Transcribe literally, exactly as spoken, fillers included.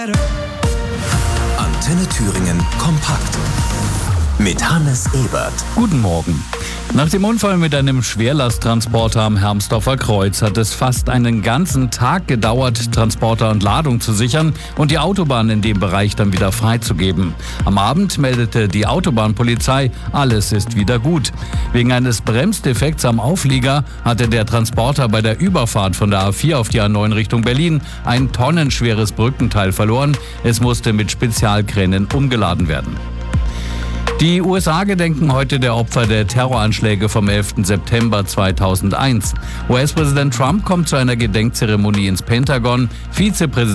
Antenne Thüringen kompakt mit Hannes Ebert. Guten Morgen. Nach dem Unfall mit einem Schwerlasttransporter am Hermsdorfer Kreuz hat es fast einen ganzen Tag gedauert, Transporter und Ladung zu sichern und die Autobahn in dem Bereich dann wieder freizugeben. Am Abend meldete die Autobahnpolizei, alles ist wieder gut. Wegen eines Bremsdefekts am Auflieger hatte der Transporter bei der Überfahrt von der A vier auf die A neun Richtung Berlin ein tonnenschweres Brückenteil verloren. Es musste mit Spezialkränen umgeladen werden. Die U S A gedenken heute der Opfer der Terroranschläge vom elften September zweitausendeins. U S-Präsident Trump kommt zu einer Gedenkzeremonie ins Pentagon. Vizepräsident